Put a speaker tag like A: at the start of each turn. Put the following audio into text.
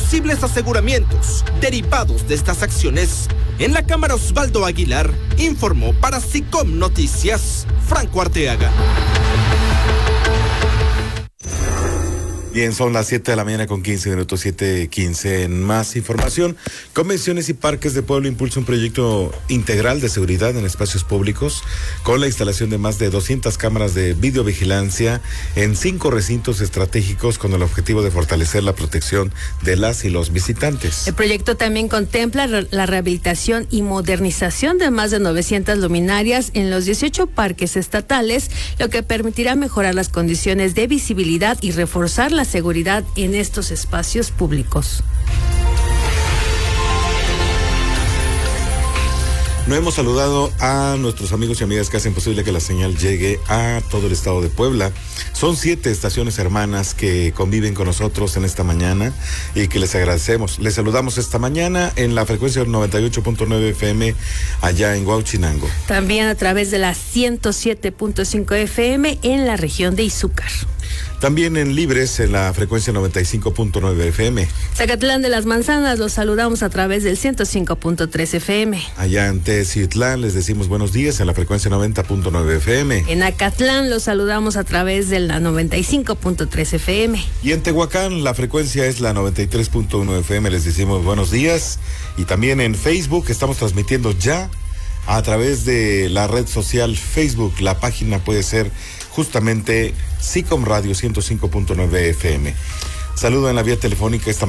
A: posibles aseguramientos derivados de estas acciones. En la Cámara, Osvaldo Aguilar informó para SICOM Noticias, Franco Arteaga.
B: Bien, son las 7 de la mañana con 15 minutos, 7:15. En más información, Convenciones y Parques de Puebla impulsa un proyecto integral de seguridad en espacios públicos con la instalación de más de 200 cámaras de videovigilancia en 5 recintos estratégicos con el objetivo de fortalecer la protección de las y los visitantes.
C: El proyecto también contempla la rehabilitación y modernización de más de 900 luminarias en los 18 parques estatales, lo que permitirá mejorar las condiciones de visibilidad y reforzar la seguridad en estos espacios públicos.
B: No hemos saludado a nuestros amigos y amigas que hacen posible que la señal llegue a todo el estado de Puebla. Son 7 estaciones hermanas que conviven con nosotros en esta mañana y que les agradecemos. Les saludamos esta mañana en la frecuencia 98.9 FM allá en Huauchinango.
C: También a través de la 107.5 FM en la región de Izúcar.
B: También en Libres, en la frecuencia 95.9 FM.
C: Zacatlán de las Manzanas, los saludamos a través del 105.3 FM.
B: Allá en Teciutlán les decimos buenos días en la frecuencia 90.9 FM.
C: En Acatlán los saludamos a través de la 95.3 FM.
B: Y en Tehuacán la frecuencia es la 93.1 FM, les decimos buenos días. Y también en Facebook estamos transmitiendo ya a través de la red social Facebook. La página puede ser justamente SICOM Radio 105.9 FM. Saludo en la vía telefónica esta